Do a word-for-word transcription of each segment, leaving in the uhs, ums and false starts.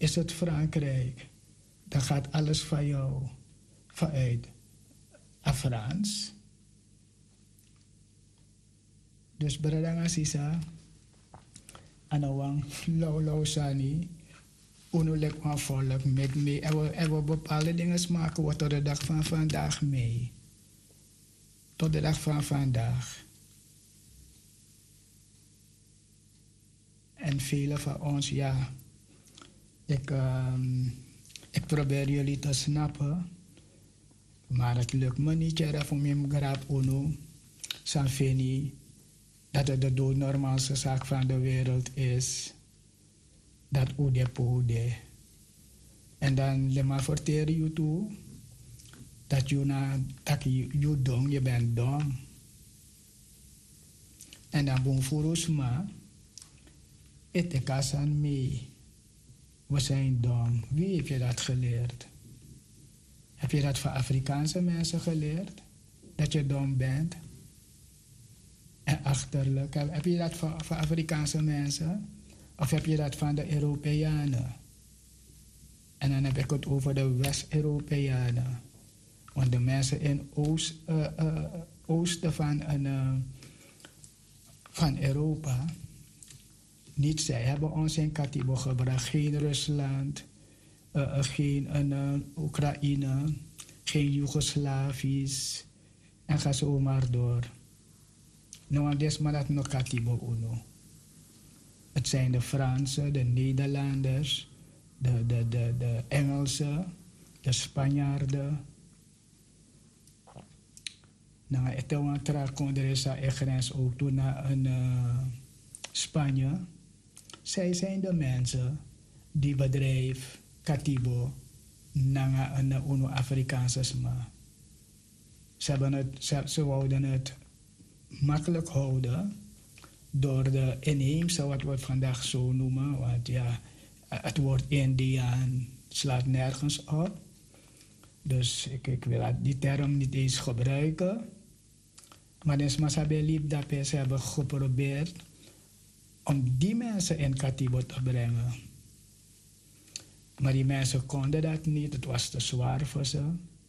is het Frankrijk, dan gaat alles van jou vanuit Frans. Dus beradanga sisa, anawang lau lau sani, onolek van volk met mee. En we, en we bepaalde dingen maken we tot de dag van vandaag mee. Tot de dag van vandaag. En velen van ons, ja, ik, um, ik probeer jullie te snappen, maar het lukt me niet. Ja, voor mij grap uno, Sanfini, dat het de doodnormaalste zaak van de wereld is. Dat ude pode. En dan le maar verteren je toe dat je na dat je je dom, je bent dom. En dan boem voor maar het is kasan mee. We zijn dom. Wie heb je dat geleerd? Heb je dat van Afrikaanse mensen geleerd? Dat je dom bent? En achterlijk. Heb je dat van, van Afrikaanse mensen? Of heb je dat van de Europeanen? En dan heb ik het over de West-Europeanen. Want de mensen in oost, uh, uh, oosten van, uh, van Europa, niet zij hebben ons in Katibo gebracht. Geen Rusland, uh, uh, geen uh, Oekraïne, geen Joegoslavisch. En ga zo maar door. Nou, dit is maar dat nog Katibo uno. Het zijn de Fransen, de Nederlanders, de, de, de, de Engelsen, de Spanjaarden. Nou, het is een trakon, er is een grens ook toe naar een, uh, Spanje. Zij zijn de mensen die bedrijf Katibo naar een uh, Afrikaanse sma. Ze, hebben het, ze, ze wouden het makkelijk houden door de inheemse, wat we het vandaag zo noemen, want ja, het woord Indiaan slaat nergens op. Dus ik, ik wil die term niet eens gebruiken. Maar dus Masabe liep dat ze hebben geprobeerd om die mensen in Katibo te brengen. Maar die mensen konden dat niet, het was te zwaar voor ze.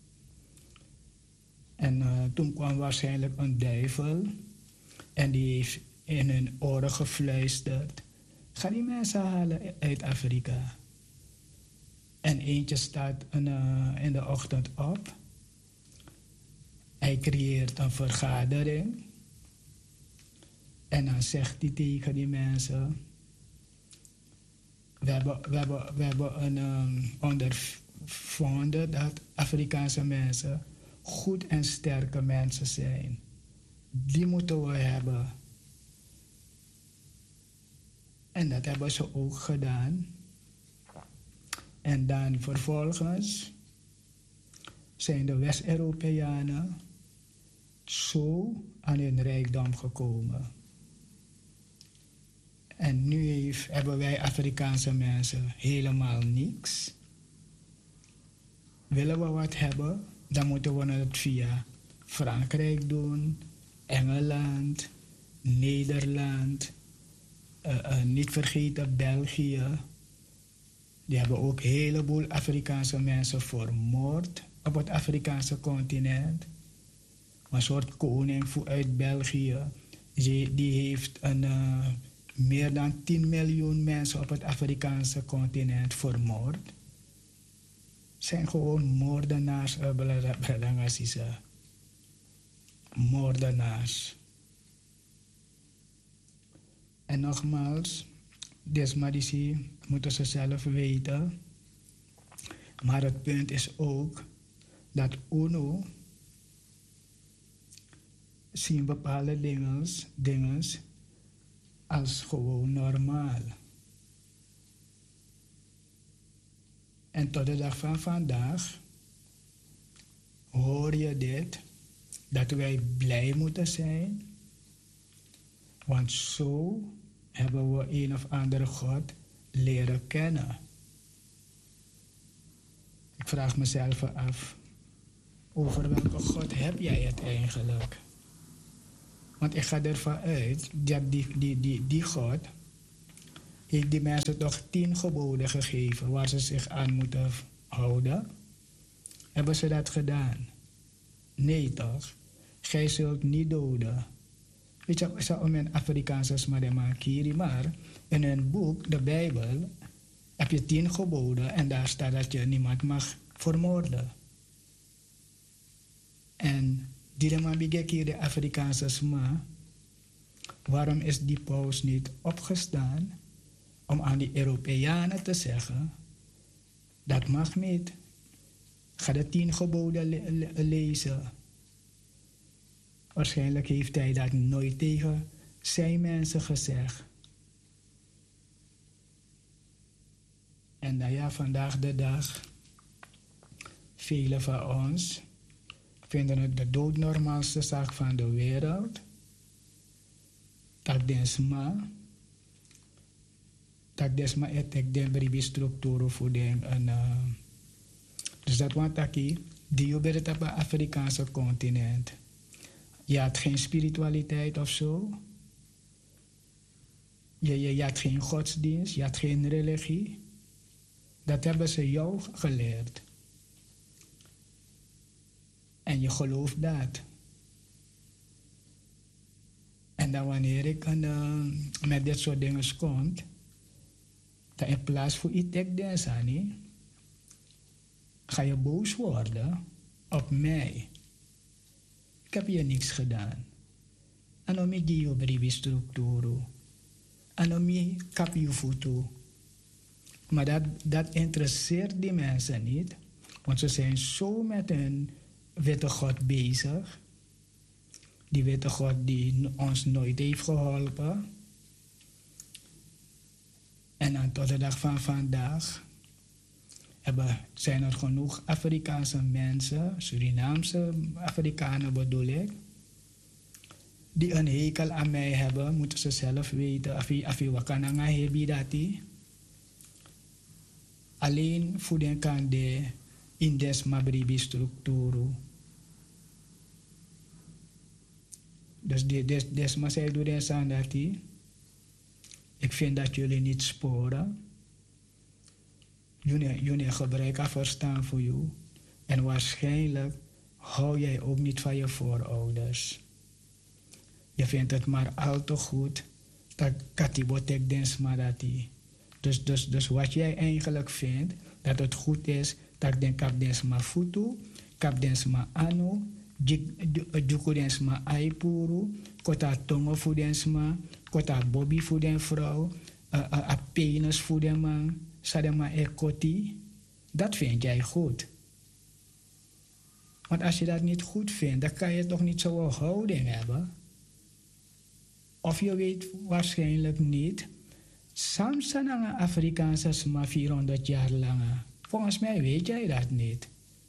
En uh, toen kwam waarschijnlijk een duivel en die heeft in hun oren gefluisterd: ga die mensen halen uit Afrika. En eentje staat een, uh, in de ochtend op. Hij creëert een vergadering. En dan zegt hij tegen die mensen: we hebben, we hebben, we hebben een, um, ondervonden dat Afrikaanse mensen goed en sterke mensen zijn. Die moeten we hebben. En dat hebben ze ook gedaan. En dan vervolgens zijn de West-Europeanen zo aan hun rijkdom gekomen. En nu heeft, hebben wij Afrikaanse mensen helemaal niks. Willen we wat hebben, dan moeten we het via Frankrijk doen, Engeland, Nederland, uh, uh, niet vergeten België. Die hebben ook een heleboel Afrikaanse mensen vermoord op het Afrikaanse continent. Een soort koning uit België, die, die heeft een, uh, meer dan tien miljoen mensen op het Afrikaanse continent vermoord. Zijn gewoon moordenaars, uh, moordenaars. En nogmaals, desmedici moeten ze zelf weten. Maar het punt is ook dat UNO zien bepaalde dingen, dingen als gewoon normaal. En tot de dag van vandaag hoor je dit, dat wij blij moeten zijn. Want zo hebben we een of andere God leren kennen. Ik vraag mezelf af, over welke God heb jij het eigenlijk? Want ik ga ervan uit dat die, die, die, die God heeft die mensen toch tien geboden gegeven waar ze zich aan moeten houden? Hebben ze dat gedaan? Nee toch? Gij zult niet doden. Weet je, zo om een Afrikaanse smadema maar in een boek, de Bijbel, heb je tien geboden en daar staat dat je niemand mag vermoorden. En die man begek hier de Afrikaanse sma, waarom is die paus niet opgestaan om aan die Europeanen te zeggen, dat mag niet. Ga de tien geboden le le lezen. Waarschijnlijk heeft hij dat nooit tegen zijn mensen gezegd. En nou ja, vandaag de dag, velen van ons vinden het de doodnormaalste zaak van de wereld. Dat desma, dat desma etek den bribi structuur voor den en uh, dus dat want aki, die op het Afrikaanse continent. Je had geen spiritualiteit of zo. Je, je, je had geen godsdienst, je had geen religie. Dat hebben ze jou geleerd. En je gelooft dat. En dan wanneer ik een, uh, met dit soort dingen kom, dan in plaats voor iets te denken, ga je boos worden op mij. Ik heb je niks gedaan. En om ik je bribi structuur. En om ik kap je voeten. Maar dat, dat interesseert die mensen niet. Want ze zijn zo met hun witte God bezig. Die witte God die ons nooit heeft geholpen. En dan tot de dag van vandaag hebben, zijn er genoeg Afrikaanse mensen, Surinaamse Afrikanen bedoel ik, die een hekel aan mij hebben, moeten ze zelf weten. Afi afi wakananga hebi dati. Alleen voor den kan de in des mabribi structuur. Dus de, des, des maar zij doen des aan dati. Ik vind dat jullie niet sporen. Jullie, jullie gebruiken verstaan voor jou. En waarschijnlijk hou jij ook niet van je voorouders. Je vindt het maar al te goed dat katibotek densma dati. Dus, dus, dus wat jij eigenlijk vindt, dat het goed is dat den kap densma futu, kap densma anu, juku densma aipuru, kota tongo voor densma, kota bobby voor den vrouw, a penis voor den man, sadema ekoti. Dat vind jij goed. Want als je dat niet goed vindt, dan kan je toch niet zo'n houding hebben. Of je weet waarschijnlijk niet. Samson een Afrikaanse sma vierhonderd jaar lang. Volgens mij weet jij dat niet.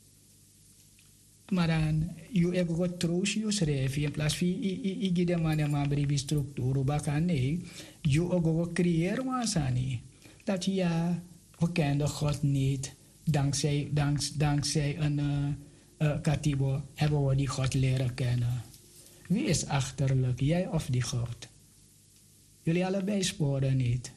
Maar dan, je hebt ook troost je schrijven. In plaats van je geeft de man een brief structuur. Baka nee, je ook creëren wansani. Dat ja, we kennen God niet. Dankzij, dank, dankzij een uh, uh, katibo hebben we die God leren kennen. Wie is achterlijk, jij of die God? Jullie allebei sporen niet.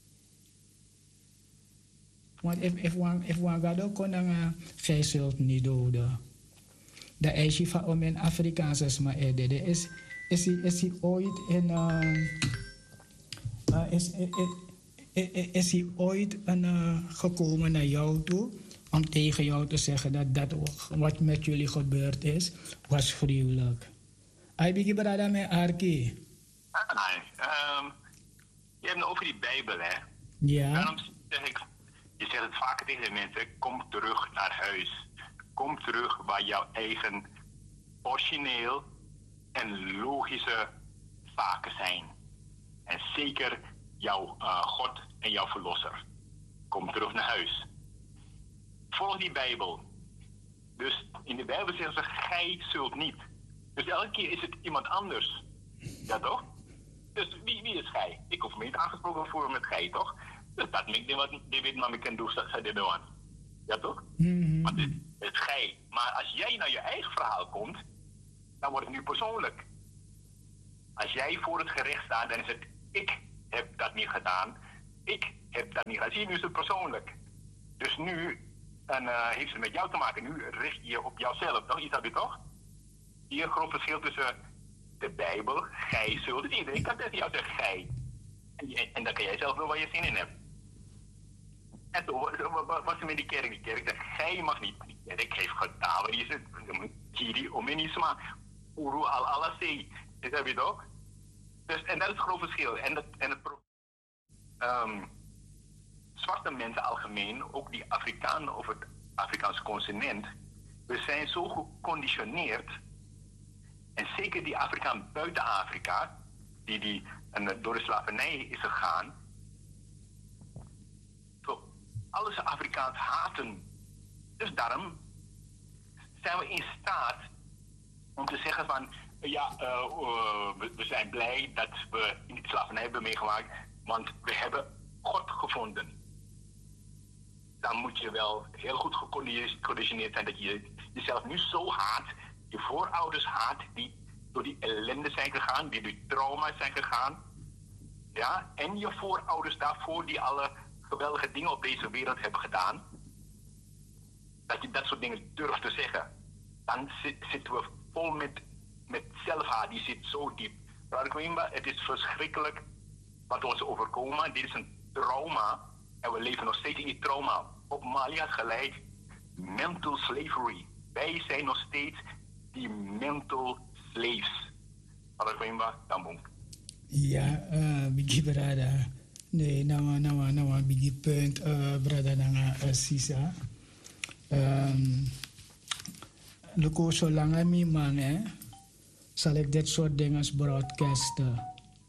Want if one if one gaat ook kunnen, gij zult niet doden. De eisje van om een Afrikaanse sma edede is is hij is hij ooit in uh, uh, is is, is, is hij ooit een, uh, gekomen naar jou toe om tegen jou te zeggen dat dat wat met jullie gebeurd is was gruwelijk. Hij begint brada met Arki. Nee, um, je hebt het over die Bijbel, hè? Ja. Daarom zeg ik, je zegt het vaker tegen de mensen, kom terug naar huis. Kom terug waar jouw eigen origineel en logische zaken zijn. En zeker jouw uh, God en jouw verlosser. Kom terug naar huis. Volg die Bijbel. Dus in de Bijbel zeggen ze, gij zult niet. Dus elke keer is het iemand anders. Ja toch? Dus wie, wie is gij? Ik hoef me niet aangesproken voor met gij, toch? Dus dat maakt niet wat die weet maar ik kan doen, dat zij dit doen. Ja toch? Mm-hmm. Want het is gij. Maar als jij naar je eigen verhaal komt, dan wordt het nu persoonlijk. Als jij voor het gerecht staat, dan is het ik heb dat niet gedaan. Ik heb dat niet gezien, nu is het persoonlijk. Dus nu en, uh, heeft het met jou te maken. Nu richt je je op jouzelf, toch? Is dat weer toch? Hier een groot verschil tussen de Bijbel, gij zult. Iedereen kan tegen jou zeggen gij. En, en dan kan jij zelf wel waar je zin in hebt. En toen was er met die kerk. Die kerk zegt, gij mag niet. En ik geef gedaan waar je zit. Kiri omenisma. Uru al ala sei. Dat heb je toch? Dus, en dat is het groot verschil. En, dat, en het um, zwarte mensen algemeen, ook die Afrikanen of het Afrikaanse continent, we zijn zo geconditioneerd. En zeker die Afrikaan buiten Afrika, die, die en door de slavernij is gegaan, zo, alles Afrikaans haten. Dus daarom zijn we in staat om te zeggen van, ja, uh, uh, we, we zijn blij dat we in die slavernij hebben meegemaakt, want we hebben God gevonden. Dan moet je wel heel goed geconditioneerd zijn dat je jezelf nu zo haat, je voorouders haat, die door die ellende zijn gegaan, die door die trauma's zijn gegaan. Ja, en je voorouders daarvoor die alle geweldige dingen op deze wereld hebben gedaan. Dat je dat soort dingen durft te zeggen. Dan zit, zitten we vol met, met zelfhaat, die zit zo diep. Het is verschrikkelijk wat ons overkomen. Dit is een trauma en we leven nog steeds in die trauma. Op Mali had gelijk, mental slavery. Wij zijn nog steeds die mental slaves. Ja, uh, bigi brada. Nee, nou, nou, nou, bigi punt, uh, brada nanga uh, sisa. Um, Luko zolang mi man, hè, zal ik dit soort dingen broadcasten.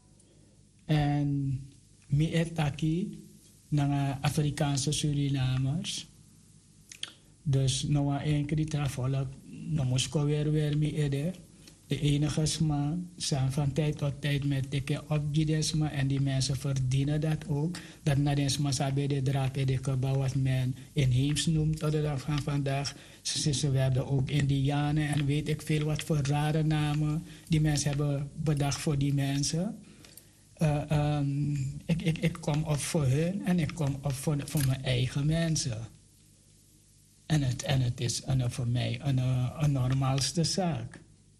En mi etaki naar Afrikaanse Surinamers. Dus nou één keer die travolk, dan moest ik weer weer mi ede. De enige sma zijn van tijd tot tijd met dikke opgidesma en die mensen verdienen dat ook. Dat na de sma sabe de drape de kaba wat men inheems noemt tot de dag van vandaag. Ze, ze werden ook Indianen en weet ik veel wat voor rare namen die mensen hebben bedacht voor die mensen. Uh, um, ik, ik, ik kom op voor hun en ik kom op voor, voor mijn eigen mensen. En het, en het is een, voor mij een, een normaalste zaak.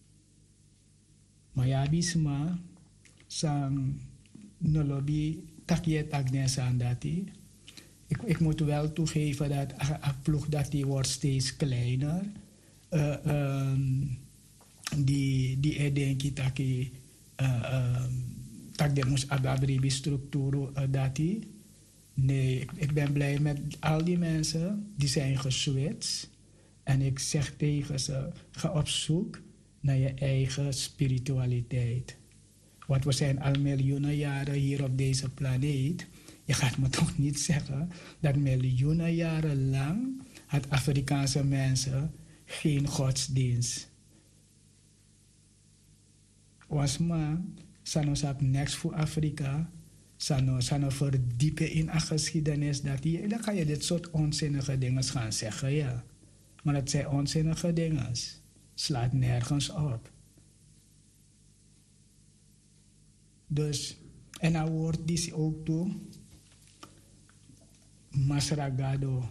Maar ja, bisma, sang nolobi takje taknes aan dat ik, ik moet wel toegeven dat een ploeg dat die wordt steeds kleiner. Uh, um, die die edenki taki uh, um, tak de moest ababribi structuur uh, dat die. Nee, ik, ik ben blij met al die mensen die zijn geswitcht. En ik zeg tegen ze, ga op zoek naar je eigen spiritualiteit. Want we zijn al miljoenen jaren hier op deze planeet. Je gaat me toch niet zeggen dat miljoenen jaren lang had Afrikaanse mensen geen godsdienst. Ons man, Sano sap niks voor Afrika. Sano, sano verdiepen in een geschiedenis. Dat je, dan kan je dit soort onzinnige dingen gaan zeggen, ja. Maar het zijn onzinnige dingen. Slaat nergens op. Dus, en dan wordt die ook toe. Masragado.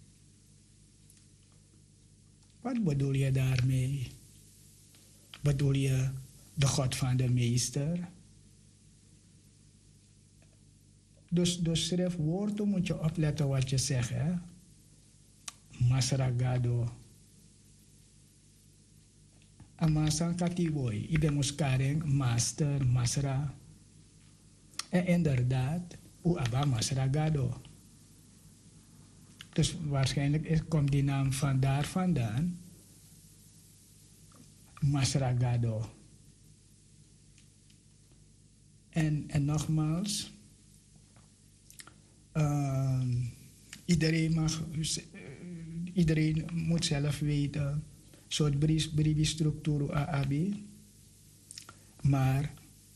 Wat bedoel je daarmee? Bedoel je de God van de meester? Dus, dus schrijf woorden, moet je opletten wat je zegt, hè? Masragado. Amasan katiboy, ibe muskareng, master, masra. En inderdaad, u aba masragado. Dus waarschijnlijk is, komt die naam van daar vandaan. Masragado. En, en nogmaals, uh, iedereen, mag, iedereen moet zelf weten, soort brief structuur A A B. Maar,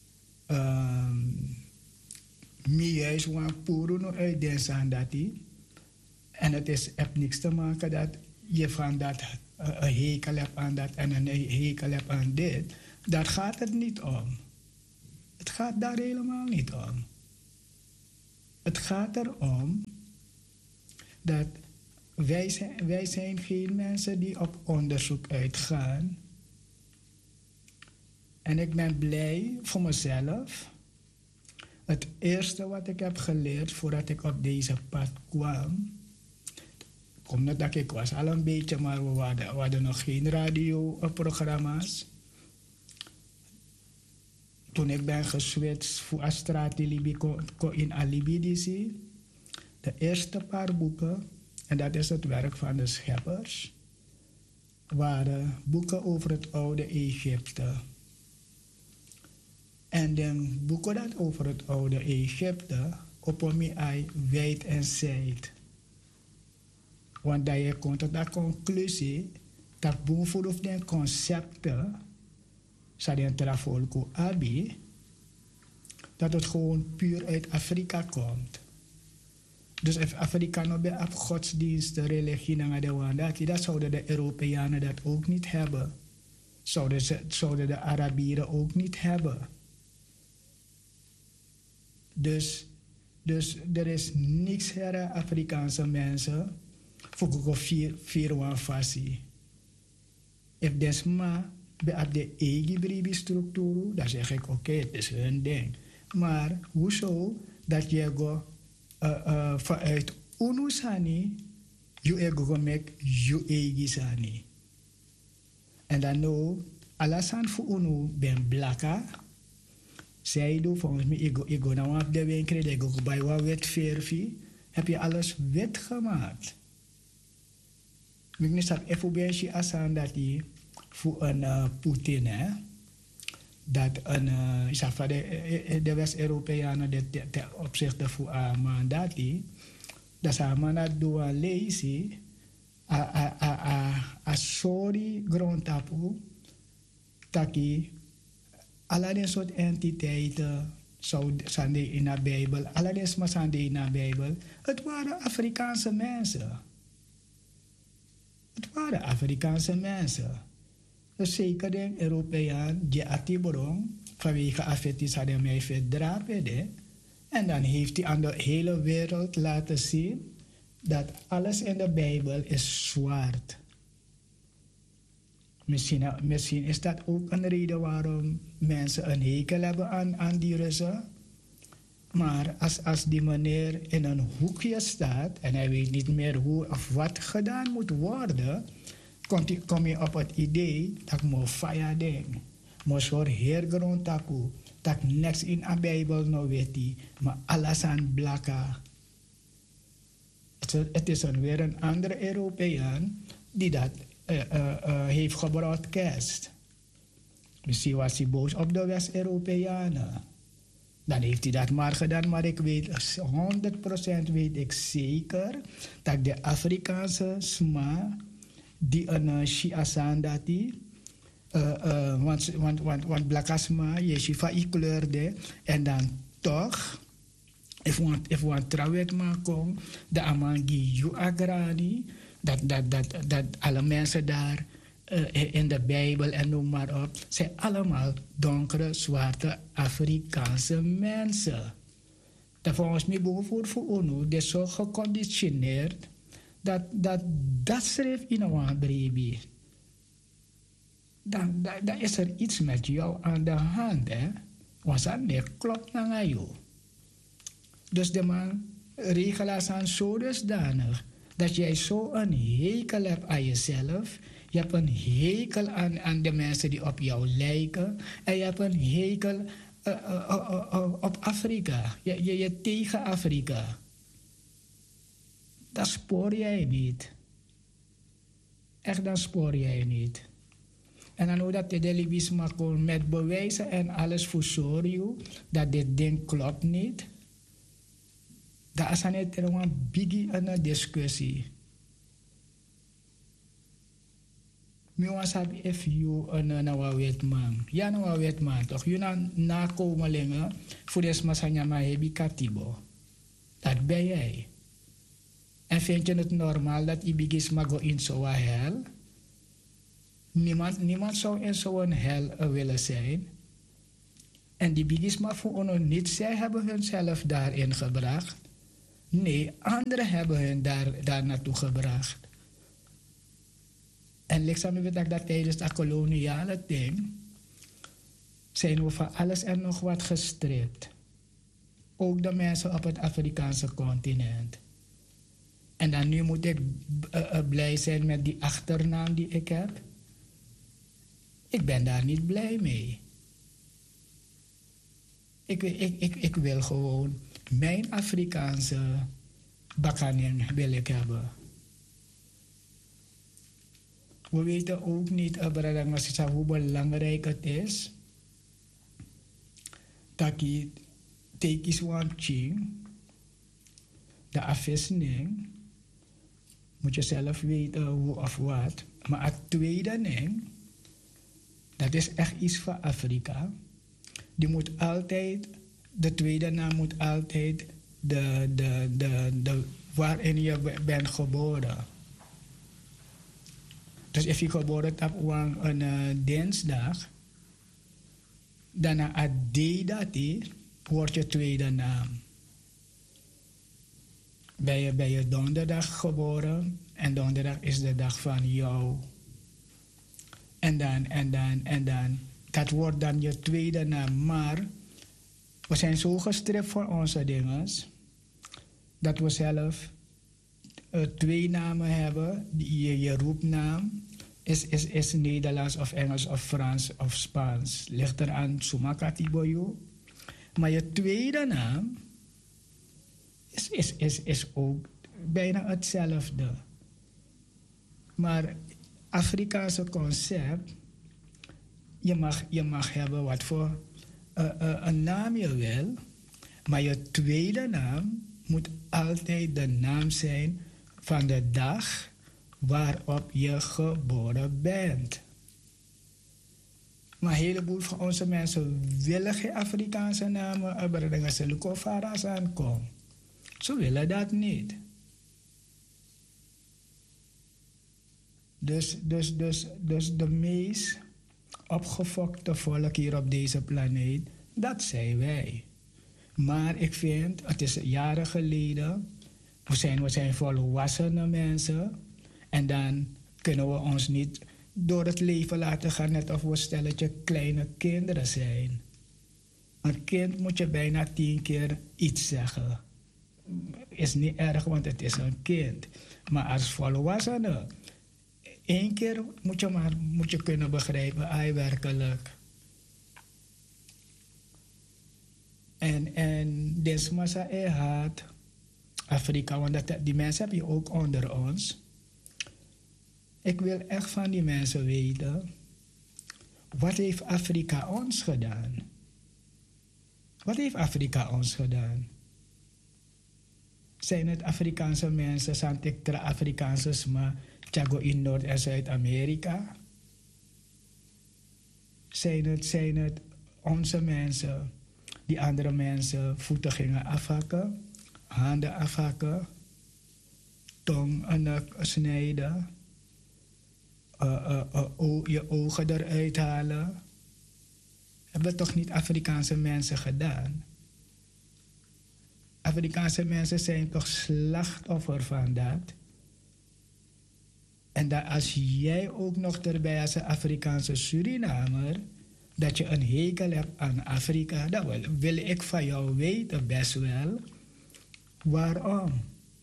mi juist waan puro no uit deze aan dat die. En het is, heeft niks te maken dat je van dat uh, een hekel hebt aan dat en een hekel hebt aan dit. Daar gaat het niet om. Het gaat daar helemaal niet om. Het gaat erom dat wij zijn, wij zijn geen mensen die op onderzoek uitgaan. En ik ben blij voor mezelf. Het eerste wat ik heb geleerd voordat ik op deze pad kwam, omdat dat ik was al een beetje, maar we hadden, we hadden nog geen radioprogramma's. Toen ik ben geswitcht voor Astrati Libi in Alibi D C, de eerste paar boeken, en dat is het werk van de scheppers, waren boeken over het oude Egypte. En de boeken dat over het oude Egypte, op mij wijd en zijd. Want dat je komt tot de conclusie dat bovenop de concepten, zoals trafolko abi, dat het gewoon puur uit Afrika komt. Dus als Afrika nog bij op godsdienst, religie, dat zouden de Europeanen dat ook niet hebben. Zouden, ze, zouden de Arabieren ook niet hebben. Dus, dus er is niks her Afrikaanse mensen voor vier vier fasie. If desma bij de eigen structuur, dan zeg ik oké, okay, het is hun ding. Maar hoezo dat je go uh, uh, vanuit UNO sani, je ego mek je eigen sani. En dan nou, alasan voor UNO ben blakka. Zij doen volgens mij, ik go, ik go nou op de winkel, ik go bij wat wet verfie, heb je alles wet gemaakt. Ik niet dat even bij je asan dat die voor een uh, Poetin, hè, dat een, uh, is dat de, de West-Europeanen ten opzichte van een man dat die, dat ze een man dat doen lezen, a a a a a sorry grondtapu, taki, allerlei soort entiteiten zijn in de Bijbel, allerlei maar zijn in de Bijbel. Het waren Afrikaanse mensen. Het waren Afrikaanse mensen. Dus zeker de Europeaan, die Atiborong, vanwege affecties hadden mij verdrapen. En dan heeft hij aan de hele wereld laten zien dat alles in de Bijbel is zwart. Misschien, misschien is dat ook een reden waarom mensen een hekel hebben aan, aan die Russen. Maar als, als die meneer in een hoekje staat en hij weet niet meer hoe of wat gedaan moet worden, komt hij, kom je op het idee dat ik fire ding. Moest voor heergrond taku, dat niks in de Bijbel nou weet hij, maar alles aan blakka. Het is een weer een andere Europeaan die dat uh, uh, uh, heeft gebroadcast. Misschien was hij boos op de West-Europeanen. Dan heeft hij dat maar gedaan, maar ik weet, honderd procent weet ik zeker dat de Afrikaanse sma, die een uh, Shiasan dat die, uh, uh, want, want, want, want blakasma, je shifa i kleurde, en dan toch, if want, if want trouwet maken, de amangi yu agrani, dat, dat, dat, dat alle mensen daar uh, in de Bijbel en noem maar op, zijn allemaal donkere, zwarte Afrikaanse mensen. Dat volgens mij bijvoorbeeld voor UNO, dat is zo geconditioneerd, dat dat, dat schreef in een briefje. Dan, dan, dan is er iets met jou aan de hand, hè. Want dat klopt naar jou. Dus de man regelaars aan zo dusdanig dat jij zo een hekel hebt aan jezelf. Je hebt een hekel aan, aan de mensen die op jou lijken. En je hebt een hekel uh, uh, uh, uh, op Afrika. Je, je, je tegen Afrika. Dat spoor jij niet. Echt, dat spoor jij niet. En dan hoe dat de Libisma kon met bewijzen en alles voor zorgen dat dit ding klopt niet. Dat is niet een biggie een discussie. Ik was happy if you een nou weet man. Ja nou weet man toch. Je na nakomelingen voor de smasanya maar hebi katibo. Dat ben jij. En vind je het normaal dat die bigisma go in zo'n hel? Niemand, niemand zou in zo'n hel willen zijn. En die bigisma voor ons niet, zij hebben hunzelf daarin gebracht. Nee, anderen hebben hun daar, daar naartoe gebracht. En lichaam weet ik dat tijdens dat koloniale ding zijn we van alles en nog wat gestript. Ook de mensen op het Afrikaanse continent. En dan nu moet ik uh, uh, blij zijn met die achternaam die ik heb. Ik ben daar niet blij mee. Ik, ik, ik, ik wil gewoon mijn Afrikaanse bakkaning wil ik hebben. We weten ook niet, uh, hoe belangrijk het is dat je tekens van ching, de afwisseling, moet je zelf weten hoe of wat. Maar het tweede ding, dat is echt iets voor Afrika. Die moet altijd, de tweede naam moet altijd de, de, de, de, waarin je bent geboren. Dus als je geboren hebt op een uh, dinsdag, dan na het dat wordt je tweede naam. Ben je, ben je donderdag geboren en donderdag is de dag van jou. En dan, en dan, en dan. Dat wordt dan je tweede naam. Maar we zijn zo gestript voor onze dingen dat we zelf uh, twee namen hebben. Je, je roepnaam is, is, is Nederlands of Engels of Frans of Spaans. Ligt er aan Sumakati Boyo. Maar je tweede naam is, is, is, is ook bijna hetzelfde. Maar Afrikaanse concept, je mag, je mag hebben wat voor uh, uh, een naam je wil, maar je tweede naam moet altijd de naam zijn van de dag waarop je geboren bent. Maar een heleboel van onze mensen willen geen Afrikaanse namen, maar dan ze Lukofara's aankomen. Ze willen dat niet. Dus, dus, dus, dus de meest opgefokte volk hier op deze planeet, dat zijn wij. Maar ik vind, het is jaren geleden, we zijn, we zijn volwassene mensen en dan kunnen we ons niet door het leven laten gaan net of we een stelletje kleine kinderen zijn. Een kind moet je bijna tien keer iets zeggen. Is niet erg, want het is een kind. Maar als volwassene, één keer moet je maar moet je kunnen begrijpen, ai werkelijk. En, en desmassa e haat Afrika, want dat, die mensen heb je ook onder ons. Ik wil echt van die mensen weten, wat heeft Afrika ons gedaan? Wat heeft Afrika ons gedaan? Zijn het Afrikaanse mensen, Santiktra Afrikaanse, maar Chago in Noord- en Zuid-Amerika? Zijn het, zijn het onze mensen die andere mensen voeten gingen afhakken, handen afhakken, tong en nek snijden, uh, uh, uh, je ogen eruit halen? Hebben toch niet Afrikaanse mensen gedaan? Afrikaanse mensen zijn toch slachtoffer van dat? En dat als jij ook nog erbij als een Afrikaanse Surinamer, dat je een hekel hebt aan Afrika, dat wil, wil ik van jou weten best wel. Waarom?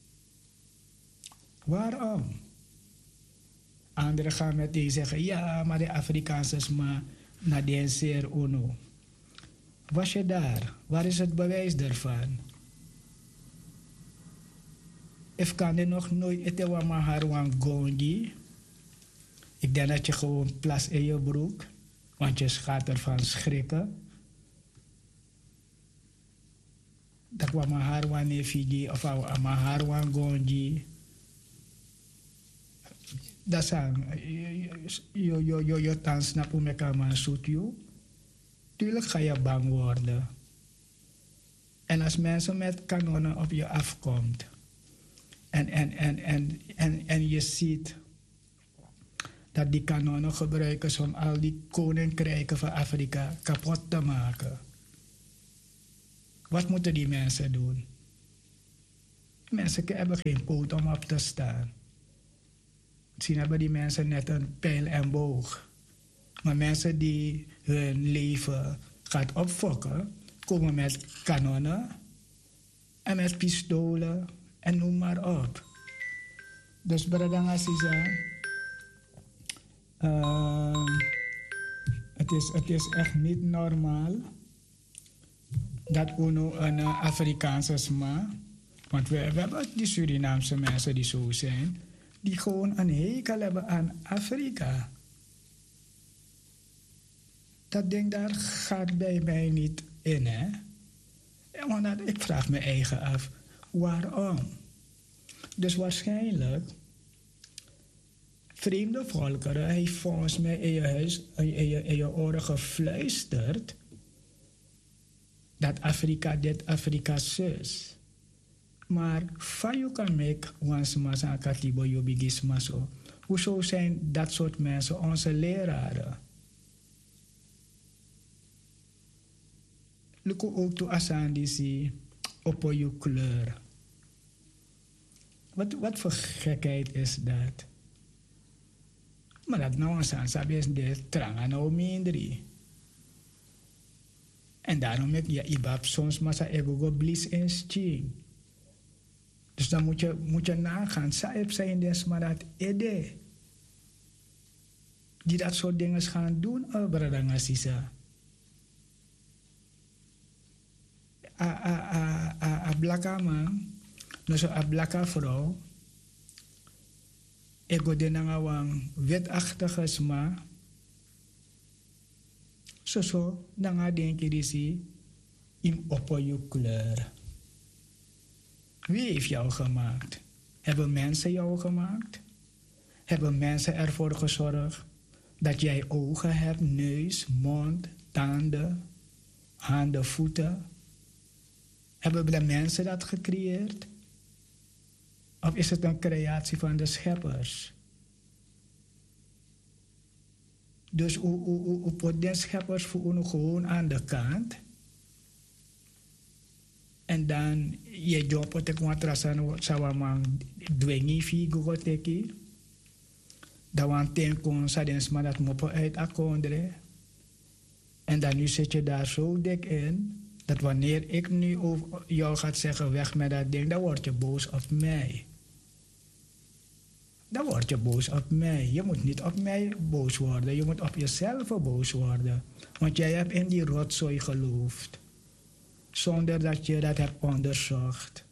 Waarom? Anderen gaan meteen zeggen, ja, maar de Afrikaanse is maar naar de zeer uno. Was je daar? Waar is het bewijs daarvan? Ik kan er nog nooit eten wat maar haar wan gondi. Ik denk dat je gewoon plas in je broek, want je gaat ervan schrikken. Dat wat maar haar wan efigi of wat maar haar wan gondi. Dat zijn, je je je je dan snap hoe me kan man zoet je. Tuurlijk ga je bang worden. En als mensen met kanonnen op je afkomt. En, en, en, en, en, en je ziet dat die kanonnen gebruiken om al die koninkrijken van Afrika kapot te maken. Wat moeten die mensen doen? Mensen hebben geen poot om op te staan. Misschien hebben die mensen net een pijl en boog. Maar mensen die hun leven gaat opfokken, komen met kanonnen en met pistolen en noem maar op. Dus Bradanga Sisa, uh, het, is, het is echt niet normaal dat UNO een uh, Afrikaanse sma, want we, we hebben die Surinaamse mensen die zo zijn, die gewoon een hekel hebben aan Afrika. Dat ding daar gaat bij mij niet in, hè. Ja, want ik vraag me eigen af, waarom? Dus waarschijnlijk, vreemde volkeren heeft volgens mij in je, huis, in je, in je oren gefluisterd dat Afrika dit, Afrika zus. Maar van kan make once masa katibo yobigis maso. Hoezo zijn dat soort mensen onze leraren? Luko ook to asandisi op je kleur. Wat, wat voor gekheid is dat? Maar dat nou een sansabi is de tranga nou minderi. En daarom heb je ibab soms massa ego bliss en sting. Dus dan moet je, moet je nagaan. Saib zijn des maar dat ede. Die dat soort dingen gaan doen, oh bradanga sisa. A, a, a, a, a blaka man, no so a blaka vrouw, ego de nanga wang wetachtige sma, so so, nanga denki disi, im oppo je kleur. Wie heeft jou gemaakt? Hebben mensen jou gemaakt? Hebben mensen ervoor gezorgd dat jij ogen hebt, neus, mond, tanden, handen, voeten? Hebben de mensen dat gecreëerd? Of is het een creatie van de scheppers? Dus op de scheppers voelen gewoon aan de kant. En dan je job op de kwatrasan sawamang dwengi figo teki. Dan want ten kon sadens maar dat moppen uit akondre. En dan nu zit je daar zo dik in. Dat wanneer ik nu over jou ga zeggen weg met dat ding, dan word je boos op mij. Dan word je boos op mij. Je moet niet op mij boos worden. Je moet op jezelf boos worden. Want jij hebt in die rotzooi geloofd. Zonder dat je dat hebt onderzocht.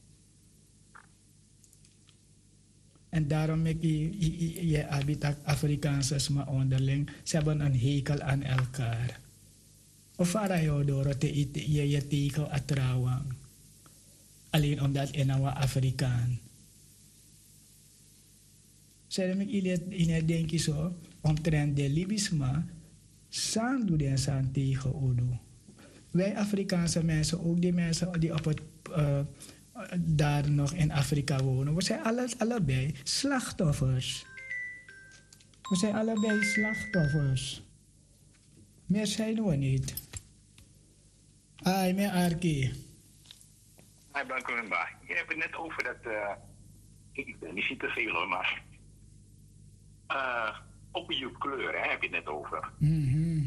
En daarom ik je, je habitat Afrikaanse maar onderling. Ze hebben een hekel aan elkaar. Of waar je door te je je tekel atrouwen. Alleen omdat je nou Afrikaan. Zeg ik in het denk je zo, omtrent de Libisma, saan doe den saan tegen Udo. Wij Afrikaanse mensen, ook die mensen die op het, uh, daar nog in Afrika wonen, we zijn alle, allebei slachtoffers. We zijn allebei slachtoffers. Meer zijn we niet. Ai, mijn Arki. Hi, Blanco-Lumba. Je hebt het net over dat... Uh, ik ben niet te veel hoor, maar... Uh, op je kleur, hè, heb je het net over. Mm-hmm.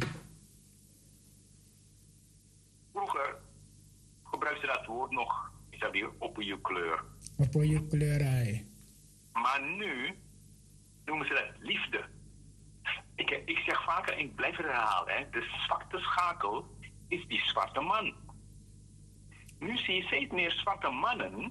Vroeger gebruikte dat woord nog, is dat weer op je kleur. Op je kleur, ai. Maar nu noemen ze dat liefde. Ik, ik zeg vaker, en ik blijf het herhalen, hè, de zwarte schakel is die zwarte man. Nu zie je steeds meer zwarte mannen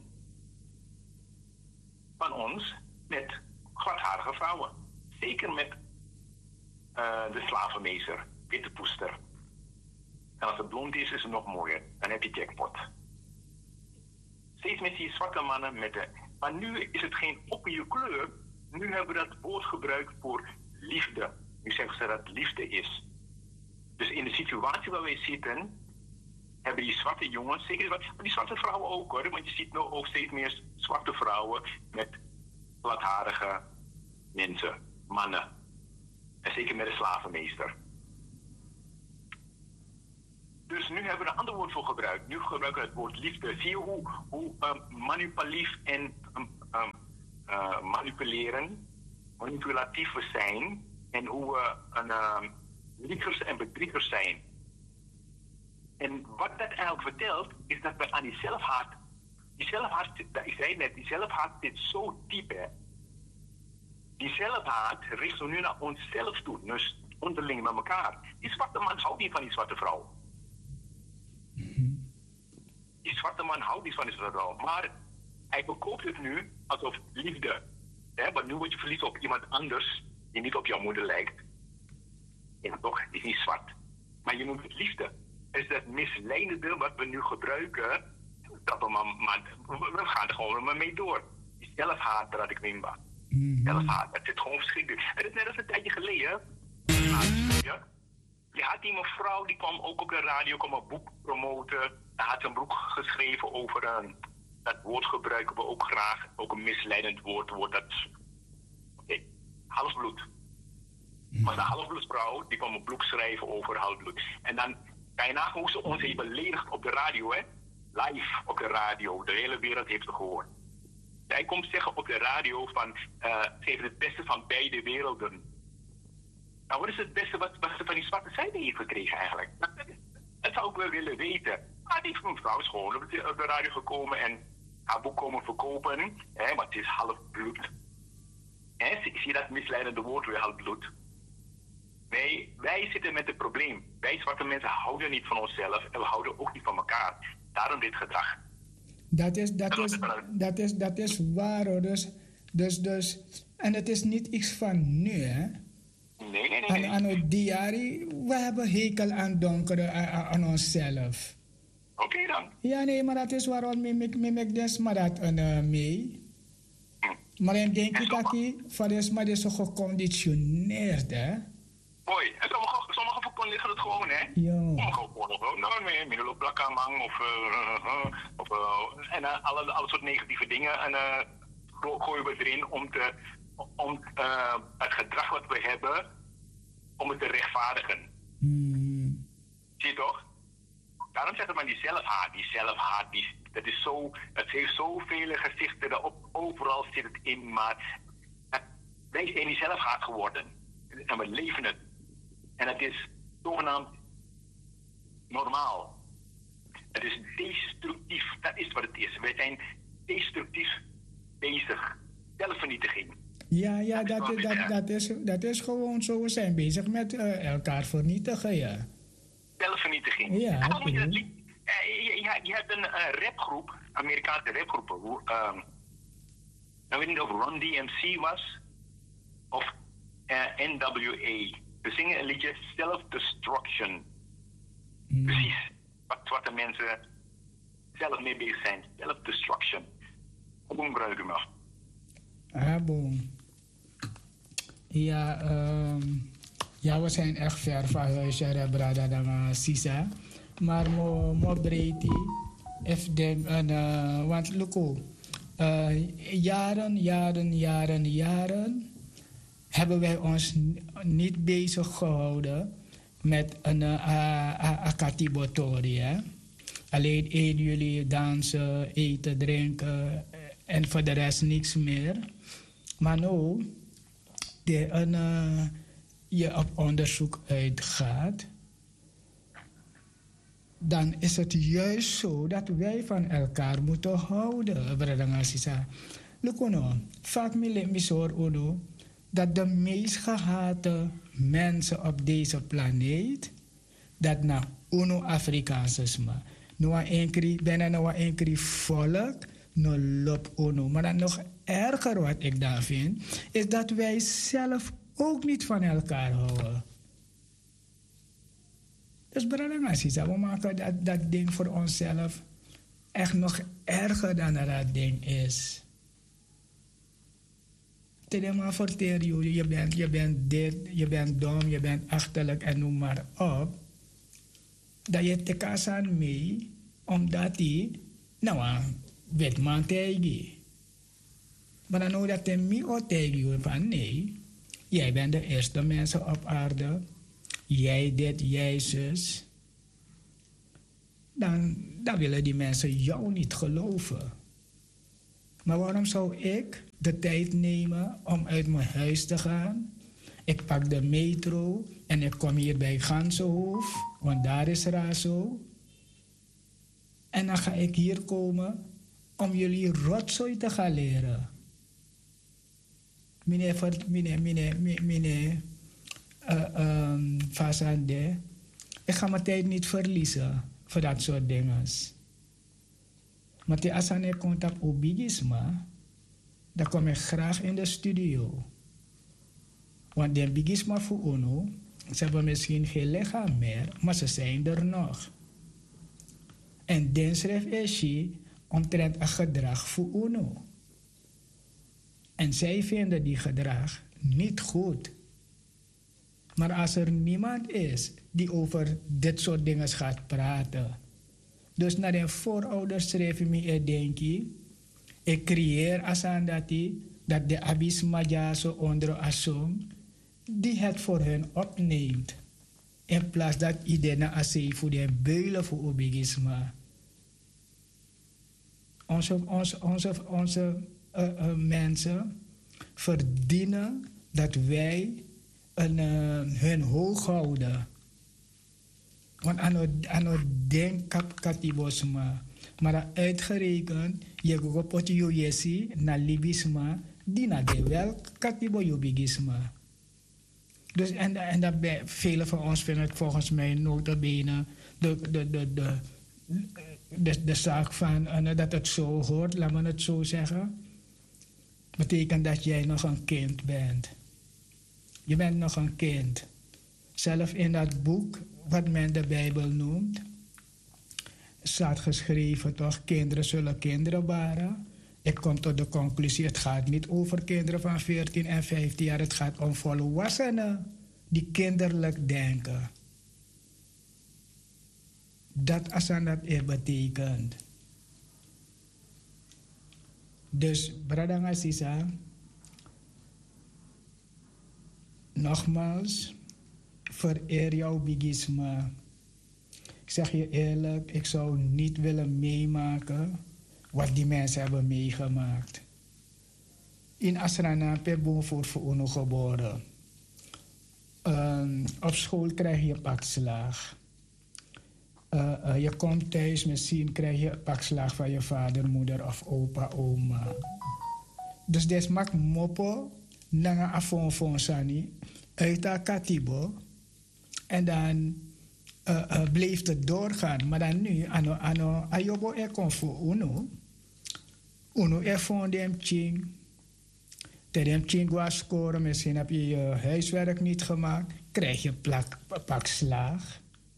van ons met gladharige vrouwen. Zeker met uh, de slavenmeester, witte poester. En als het blond is, is het nog mooier. Dan heb je jackpot. Steeds met die zwarte mannen met de... Maar nu is het geen op je kleur. Nu hebben we dat woord gebruikt voor liefde. Nu zeggen ze dat liefde is. Dus in de situatie waar wij zitten, hebben die zwarte jongens, zeker maar die zwarte vrouwen ook hoor, want je ziet nu ook steeds meer zwarte vrouwen met gladharige mensen, mannen. En zeker met de slavenmeester. Dus nu hebben we een ander woord voor gebruikt. Nu gebruiken we het woord liefde. Zie je hoe, hoe um, manipulatief en um, um, uh, manipuleren, manipulatief we zijn en hoe we een, um, liegers en bedriegers zijn. En wat dat eigenlijk vertelt, is dat we aan die zelfhaat, die zelfhaat, ik zei net, die zelfhaat zit zo diep, hè. Die zelfhaat richt we nu naar onszelf toe, dus onderling met elkaar. Die zwarte man houdt niet van die zwarte vrouw. Die zwarte man houdt niet van die zwarte vrouw. Maar hij verkoopt het nu alsof liefde. Hè? Want nu word je verliefd op iemand anders die niet op jouw moeder lijkt. Ja, toch? Die is niet zwart. Maar je noemt het liefde. Het is dat misleidende wat we nu gebruiken. Dat we, maar, maar, we gaan er gewoon maar mee door. Die zelfhaat, dat ik neem wat. Mm-hmm. Zelfhaat, dat zit gewoon verschrikkelijk. Het is net als een tijdje geleden. Ja. Je had die mevrouw, die kwam ook op de radio, kwam een boek promoten. Hij had een boek geschreven over een, dat woord gebruiken we ook graag. Ook een misleidend woord, woord dat, okay, halfbloed. Mm-hmm. Maar de halfbloedvrouw, die kwam een boek schrijven over halfbloed. En dan kan je nagaan hoe ze ons heeft beledigd op de radio, hè. Live op de radio, de hele wereld heeft het gehoord. Zij komt zeggen op de radio van, uh, ze heeft het beste van beide werelden. Nou, wat is het beste wat, wat ze van die zwarte zijde heeft gekregen eigenlijk? Dat, dat zou ik wel willen weten. Maar die mevrouw is gewoon op de, op de radio gekomen en haar boek komen verkopen. Hè, maar het is half bloed. Hè, zie je dat misleidende woord weer, half bloed? Nee, wij zitten met het probleem. Wij zwarte mensen houden niet van onszelf en we houden ook niet van elkaar. Daarom dit gedrag. Dat is, dat is, dat is, dat is waar hoor. Dus, dus, dus, en het is niet iets van nu, hè? Nee, nee, nee. Aan, aan het diari, we hebben hekel aan donkere, aan, aan onszelf. Oké okay, dan. Ja, nee, maar dat is waarom ik me dus maar dat uh, mee. Hm. Maar dan denk ik dat ik, van is maar dit zo geconditioneerd, hè? Mooi. En sommige, sommige van liggen het gewoon, hè? Ja. Sommige worden gewoon, nou, nee, middel op plakkamang of, uh, uh, of uh, en uh, alle, alle soort negatieve dingen. En uh, gooien we erin om, te, om uh, het gedrag wat we hebben, om het te rechtvaardigen. Mm. Zie je toch? Daarom zegt men die zelfhaat, die zelfhaat, die, dat is zo, het heeft zoveel gezichten, daarop, overal zit het in, maar het, wij zijn die zelfhaat geworden. En we leven het. En het is zogenaamd normaal. Het is destructief. Dat is wat het is. Wij zijn destructief bezig. Zelfvernietiging. Ja, ja, dat, dat, dat, dat, is, dat is gewoon zo. We zijn bezig met uh, elkaar vernietigen, ja. Zelfvernietiging. Ja, en dan okay. moet je, dat, je, je, je hebt een uh, rapgroep, Amerikaanse rapgroepen. Um, ik weet niet of Run D M C was. Of uh, N W A. We zingen een liedje Self-Destruction. Hmm. Precies wat zwarte mensen zelf mee bezig zijn. Self-Destruction. Hoe gebruiken we? Ah, bon. Ja, um, ja, we zijn echt ver van huis, Brada dan Sisa. Maar mo, mo breedte, if dem, uh, want look, uh, jaren, jaren, jaren, jaren hebben wij ons niet bezig gehouden met een uh, akatibotori. Alleen eten jullie, dansen, eten, drinken en voor de rest niks meer. Maar nu, de, een, uh, je op onderzoek uitgaat, dan is het juist zo dat wij van elkaar moeten houden. Lukono, vaak me misor uno dat de meest gehate mensen op deze planeet, dat na uno Afrikaans maar. Nou enkele, bijna nou enkele volk, no lop uno. Maar dan nog erger wat ik daar vind, is dat wij zelf ook niet van elkaar houden. Dus brada, we maken dat, dat ding voor onszelf echt nog erger dan dat ding is. Maar vertel jullie, je bent, je bent dit, je bent dom, je bent achterlijk en noem maar op. Dat je te kasan mee, omdat hij, nou, weet man tegen. Maar dan nou dat hij mij ook tegen je van nee, jij bent de eerste mensen op aarde. Jij dit, jij zus. dan, dan willen die mensen jou niet geloven. Maar waarom zou ik de tijd nemen om uit mijn huis te gaan? Ik pak de metro en ik kom hier bij Gansenhoef, want daar is Razo. En dan ga ik hier komen om jullie rotzooi te gaan leren. Meneer, meneer, meneer, meneer uh, um, Fasande, ik ga mijn tijd niet verliezen voor dat soort dingen. Maar als ik komt op Obigisma, dan kom ik graag in de studio. Want de Bigisma voor UNO, ze hebben misschien geen lichaam meer, maar ze zijn er nog. En dan schreef Eshi omtrent een gedrag voor UNO. En zij vinden die gedrag niet goed. Maar als er niemand is die over dit soort dingen gaat praten. Dus naar de voorouders schreef me denk ik, ik creëer asandati dat de abismaja zo onder asong die het voor hen opneemt. In plaats dat iedereen assee voor de beulen voor obigisma. Onze, onze, onze, onze uh, uh, mensen verdienen dat wij een, uh, hun hoog houden. Want aan het denk kap katibosma. Maar uitgerekend, je gaat op je jesi na libisma, die na de wel katibo jobigisma. Dus en, en dat bij velen van ons vinden het volgens mij notabene de, de, de, de, de, de zaak van uh, dat het zo hoort, laat me het zo zeggen. Betekent dat jij nog een kind bent. Je bent nog een kind. Zelf in dat boek, wat men de Bijbel noemt, staat geschreven toch, kinderen zullen kinderen baren. Ik kom tot de conclusie, het gaat niet over kinderen van veertien en vijftien jaar, het gaat om volwassenen die kinderlijk denken. Dat als aan dat er betekent. Dus, Bradanga Sisa, nogmaals, vereer jouw bigisma. Ik zeg je eerlijk, ik zou niet willen meemaken wat die mensen hebben meegemaakt. In Asrana Pebo voor Uno geboren. Um, op school krijg je pakslaag. Uh, uh, je komt thuis, misschien krijg je pakslaag van je vader, moeder of opa, oma. Dus des mak mopo, nanga afon fon sani, uit a katibo. En dan uh, uh, bleef het doorgaan. Maar dan nu, ano, ano, ayobo e kon voor uno. Uno e fon dem ching. Ter dem ching was scoren, misschien heb je je huiswerk niet gemaakt. Krijg je plak, pak slaag.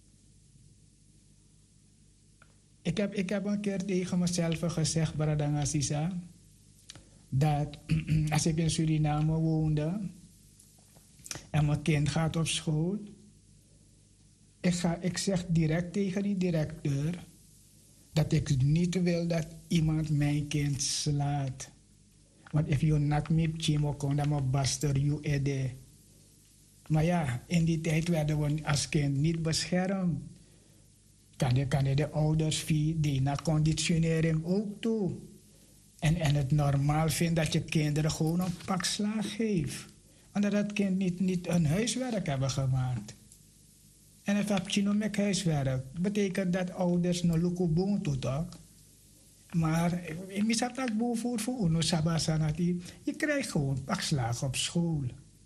Ik heb, ik heb een keer tegen mezelf gezegd, Baradanga Sisa, dat als ik in Suriname woonde en mijn kind gaat op school, ik, ga, ik zeg direct tegen die directeur dat ik niet wil dat iemand mijn kind slaat. Want if you nak me chimo kon, dan moet baster you ede. Maar ja, in die tijd werden we als kind niet beschermd. Kan de, kan de, de ouders via die na conditionering ook toe. En, en het normaal vindt dat je kinderen gewoon een pak slaag geeft. Omdat dat kind niet, niet een huiswerk hebben gemaakt. En het heb je nog met huiswerk. Betekent dat ouders nog lukken boon tot ook. Maar ik mis dat boven voor voor uno sabasanati. Je krijgt gewoon pak slaag op school.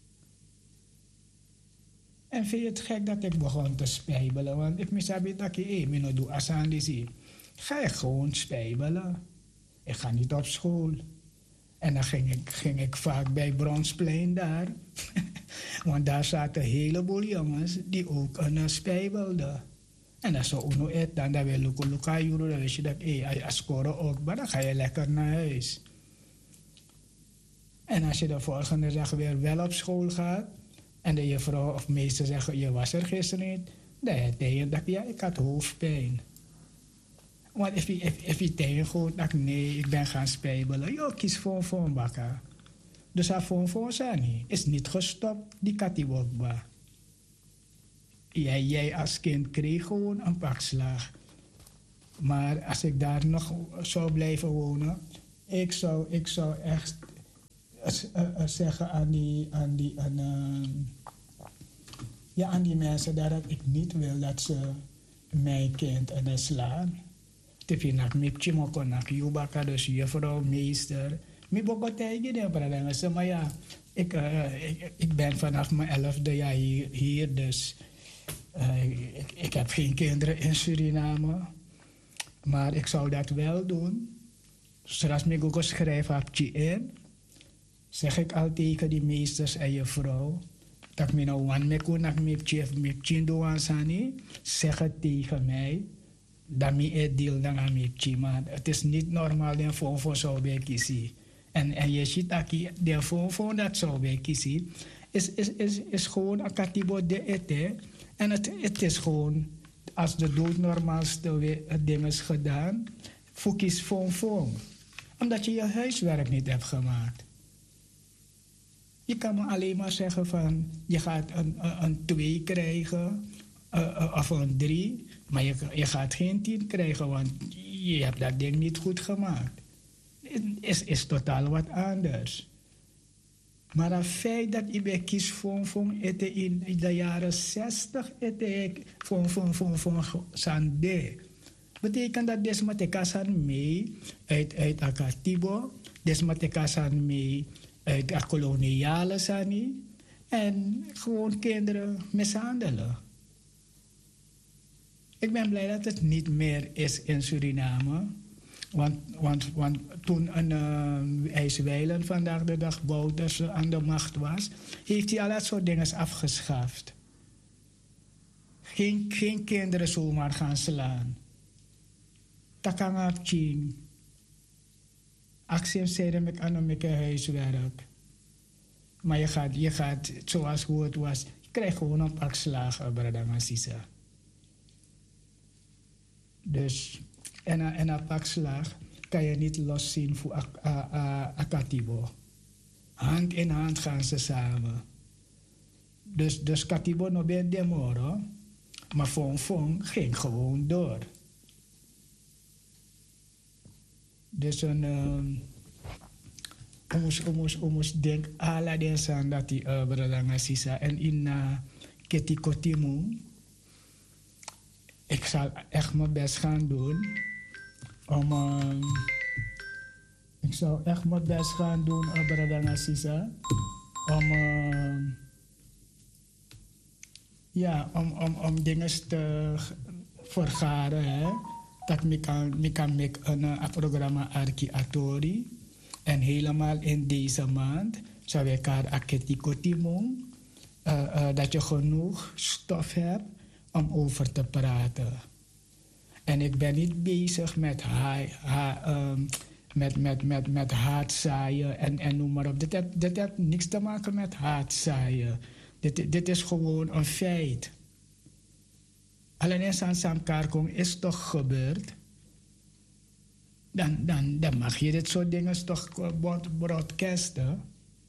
En vind je het gek dat ik begon te spijbelen? Want ik mis dat ik eh, me doe asandisi. Ga je gewoon spijbelen. Ik ga niet op school. En dan ging ik, ging ik vaak bij Bronsplein daar. Want daar zaten een heleboel jongens die ook een uh, spijbelden. En als zo uno eet, dan dan weer lukken lukken juro, dan weet je dat eh, als scoren ook, maar dan ga je lekker naar huis. En als je de volgende dag weer wel op school gaat, en de juffrouw of meester zeggen, je was er gisteren niet, dan denk je dat ja, ik had hoofdpijn. Want als je, if je tegenkomt, dan nee, ik ben gaan spijbelen. Jo, kies voor voor een bakka. Dus dat voor voor zijn is niet gestopt, die katiwokba. Jij, jij als kind kreeg gewoon een pak slaag. Maar als ik daar nog zou blijven wonen, ik zou, ik zou echt uh, uh, zeggen aan die, aan die, aan, uh, ja, aan die mensen dat ik niet wil dat ze mijn kind en slaan. Tefinak mi chimoko nak yubaka, dus juffrouw, meester. Mi boko tegen de praten. Maar ja, ik, uh, ik, ik ben vanaf mijn elfde jaar hier, hier dus uh, ik, ik heb geen kinderen in Suriname. Maar ik zou dat wel doen. Zoals ik ook geschreven heb in, zeg ik al tegen die meesters en je vrouw, dat ik nou wan me kon nak me chef me chindo ansani, zeg het tegen mij, dat me het deel dan aan me chima. Het is niet normaal den voor voor zo bij kiezen. En en je ziet dat de voor voor dat zo bij kiezen is is is is gewoon een katibo de ete en het het is gewoon als de doodnormaalste ding is gedaan, focus voor voor. Omdat je je huiswerk niet hebt gemaakt. Je kan me alleen maar zeggen van, je gaat een, een, een twee krijgen, uh, uh, of een drie, maar je, je gaat geen tien krijgen, want je hebt dat ding niet goed gemaakt. Het is, is totaal wat anders. Maar het feit dat ik bij kies voor, voor eten in de jaren zestig, eten voor, voor, voor, voor Sande, betekent dat desmateka san mee uit, uit Akatibo, desmateka san mee uit de koloniale sani, en gewoon kinderen mishandelen. Ik ben blij dat het niet meer is in Suriname. Want, want, want toen een uh, IJswijlen vandaag de dag Bouters aan de macht was, heeft hij al dat soort dingen afgeschaft. Geen, geen kinderen zomaar gaan slaan. Takangap ching. Actie zeiden met aan mijn huiswerk. Maar je gaat, je gaat, zoals hoe het was, je krijgt gewoon een pak slagen, Bradamasisa. Dus, en een, en een pak slaag kan je niet loszien voor Akatibo. Hand in hand gaan ze samen. Dus, dus Katibo no ben demoro, maar Fong Fong ging gewoon door. Dus een, um, omus, omus, omus denk ala den san dat die uh, Bradanga Sisa en in uh, Ketikotimu. Ik zal echt mijn best gaan doen om, um, ik zal echt mijn best gaan doen, uh, Bradanga Sisa, om, uh, ja, om, om, om dingen te vergaren, hè. Dat ik kan, kan make een, een programma Arki Atori. En helemaal in deze maand zou ik haar aketikotimong, uh, uh, dat je genoeg stof hebt om over te praten. En ik ben niet bezig met, ha, ha, um, met, met, met, met haatzaaien en, en noem maar op. Dit heeft, dit heeft niks te maken met haatzaaien. Dit, dit is gewoon een feit. Alleen in San Samkarkong is toch gebeurd. Dan, dan, dan mag je dit soort dingen toch broadcasten.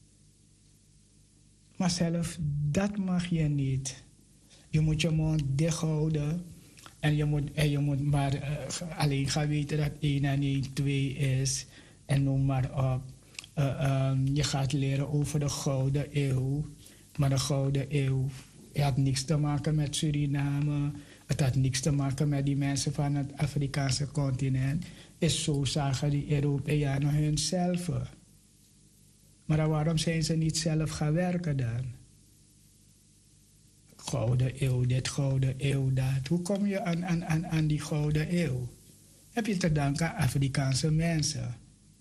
Maar zelf, dat mag je niet. Je moet je mond dicht houden. En je moet, en je moet maar uh, alleen gaan weten dat één en één twee is. En noem maar op. Uh, um, je gaat leren over de Gouden Eeuw. Maar de Gouden Eeuw had niks te maken met Suriname. Het had niks te maken met die mensen van het Afrikaanse continent. Is zo zagen die Europeanen hunzelf. Maar waarom zijn ze niet zelf gaan werken dan? Gouden eeuw, dit gouden eeuw, dat. Hoe kom je aan, aan, aan, aan die gouden eeuw? Heb je te danken aan Afrikaanse mensen.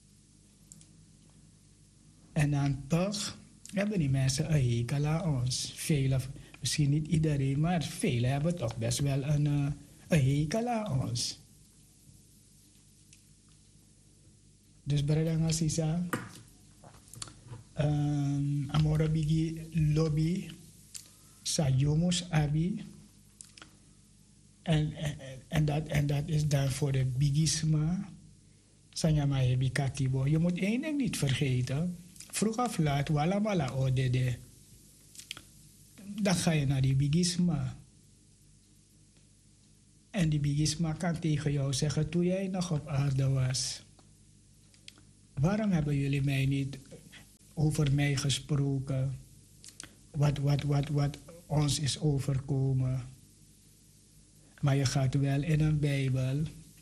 En dan toch hebben die mensen een hekel aan ons. Velen, misschien niet iedereen, maar velen hebben toch best wel een, uh, een hekel aan ons. Dus Bradanga Sisa, um, Amora Bigi Lobby, Sayomus Abi. En, en, en, dat, en dat is dan voor de Bigisma, Sanyama Hebi Katibo. Je moet één ding niet vergeten. Vroeg of laat, wala wala odede. Dan ga je naar die Bigisma. En die bigisma kan tegen jou zeggen, toen jij nog op aarde was, waarom hebben jullie mij niet over mij gesproken? Wat, wat, wat, wat ons is overkomen. Maar je gaat wel in een Bijbel.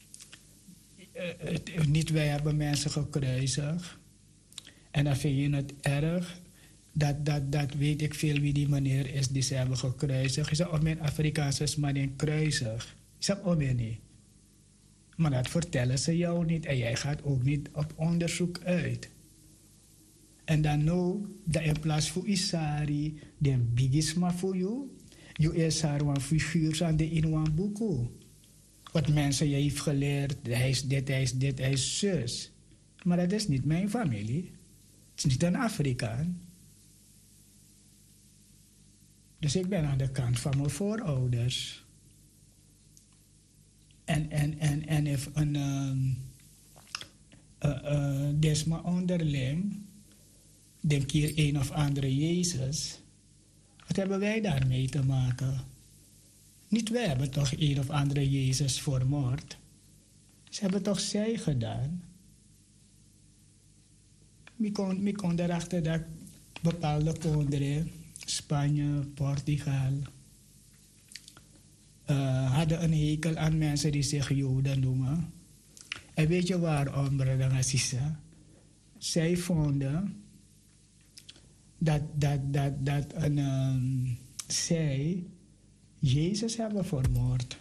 Uh, niet wij hebben mensen gekruisigd. En dan vind je het erg. Dat, dat, dat weet ik veel wie die meneer is die ze hebben gekruisigd. Je zegt, oh mijn Afrikaanse man in kruisig. Je zegt, oh mijn niet. Maar dat vertellen ze jou niet. En jij gaat ook niet op onderzoek uit. En dan nou, dat in plaats van Isari, de bigisma voor jou, je is haar een figuur aan de in een boek. Wat mensen je heeft geleerd, hij is dit, hij is dit, hij is zus. Maar dat is niet mijn familie. Het is niet een Afrikaan. Dus ik ben aan de kant van mijn voorouders. En, en, en, en if een, um, uh, uh, des maar onderling, denk hier een of andere Jezus. Wat hebben wij daarmee te maken? Niet wij hebben toch een of andere Jezus vermoord. Ze hebben toch zij gedaan. Ik kon, ik kon erachter dat bepaalde konderen, Spanje, Portugal, uh, hadden een hekel aan mensen die zich Joden noemen. En weet je waarom, Brother Assisa? Zij vonden dat, dat, dat, dat een, um, zij Jezus hebben vermoord.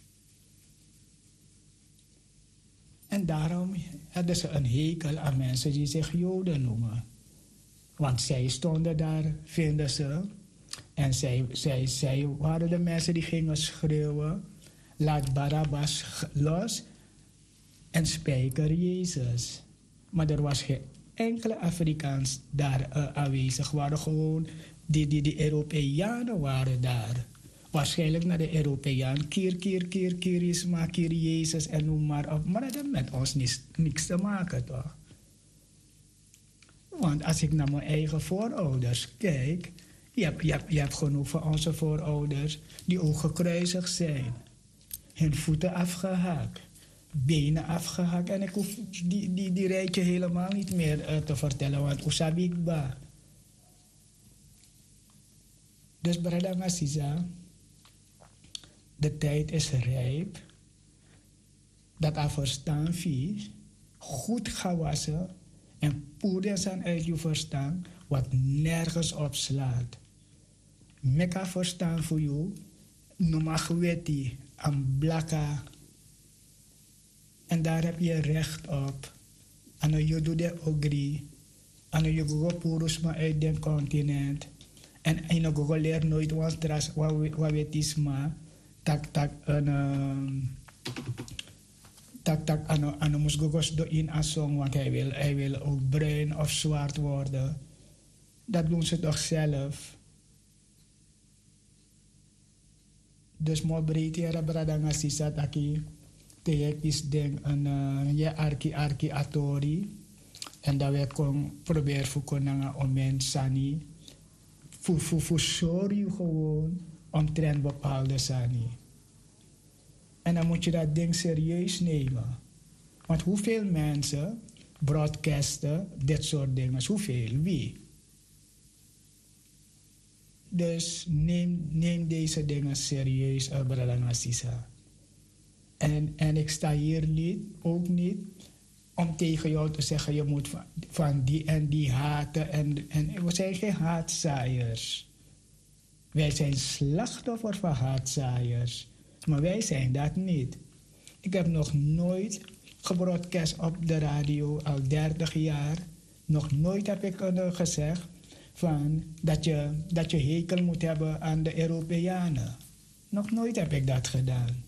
En daarom hadden ze een hekel aan mensen die zich Joden noemen. Want zij stonden daar, vinden ze. En zij, zij, zij waren de mensen die gingen schreeuwen. Laat Barabbas los en spijker Jezus. Maar er was geen enkele Afrikaans daar uh, aanwezig. Waren gewoon, die, die, die Europeanen waren daar. Waarschijnlijk naar de Europeaan. Kier, kier, kier, Kirisma, kier Jezus en noem maar op. Maar dat heeft met ons niets, niks te maken, toch? Want als ik naar mijn eigen voorouders kijk, je hebt, je hebt, je hebt genoeg van onze voorouders die ook gekruisigd zijn. Hun voeten afgehakt, benen afgehakt. En ik hoef die, die, die rijtje helemaal niet meer uh, te vertellen, want Oesabikba. Dus Brada Massisa, de tijd is rijp dat er verstaan vies, goed gewassen en poeder zijn uit je verstand, wat nergens op slaat. Meka verstaan voor jou, nomagweti, aan blakka. En daar heb je recht op. En je doet de ogri. En je gaat purusma uit den continent. En je gaat leer nooit wat dras, wat weet is maar. Tak, tak, en... Um, tak tak ano ano moest gogos do in asong, want hij wil, hij wil ook bruin of zwart worden. Dat doen ze toch zelf. Dus mo breed hier brada ngasi sataki te is denk een uh, je arki arki atori en dat we kon probeer voor konanga omen sani voor voor voor sorry gewoon omtrent bepaalde sani. En dan moet je dat ding serieus nemen. Want hoeveel mensen broadcasten dit soort dingen? Hoeveel? Wie? Dus neem, neem deze dingen serieus, Abraham Assisa. En, en ik sta hier niet, ook niet, om tegen jou te zeggen, je moet van, van die en die haten. En, en we zijn geen haatzaaiers. Wij zijn slachtoffer van haatzaaiers. Maar wij zijn dat niet. Ik heb nog nooit gebroadcast op de radio, al dertig jaar. Nog nooit heb ik uh, gezegd van dat, je, dat je hekel moet hebben aan de Europeanen. Nog nooit heb ik dat gedaan.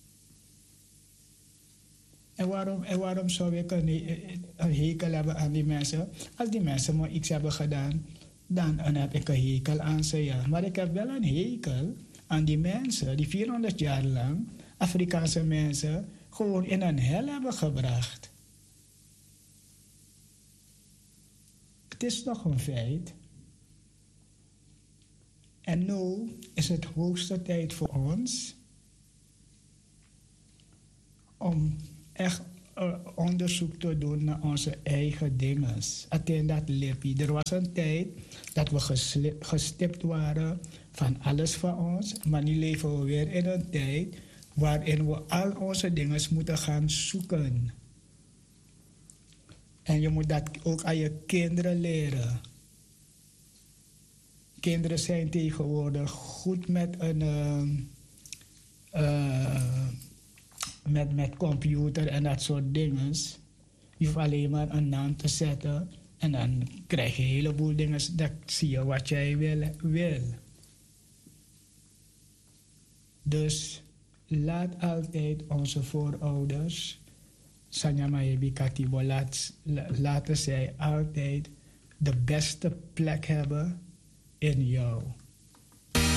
En waarom, en waarom zou ik een, een hekel hebben aan die mensen? Als die mensen maar iets hebben gedaan, dan, dan heb ik een hekel aan ze, ja. Maar ik heb wel een hekel aan die mensen die vierhonderd jaar lang Afrikaanse mensen gewoon in een hel hebben gebracht. Het is toch een feit. En nu is het hoogste tijd voor ons om echt uh, onderzoek te doen naar onze eigen dingen. Aten dat lippie. Er was een tijd dat we gesli- gestipt waren van alles van ons, maar nu leven we weer in een tijd waarin we al onze dingen moeten gaan zoeken. En je moet dat ook aan je kinderen leren. Kinderen zijn tegenwoordig goed met een uh, uh, met, met computer en dat soort dingen. Je hoeft alleen maar een naam te zetten en dan krijg je een heleboel dingen. Dan zie je wat jij wil. wil. Dus laat altijd onze voorouders, Sanyamayebi Katibo, laat, laten zij altijd de beste plek hebben in jou.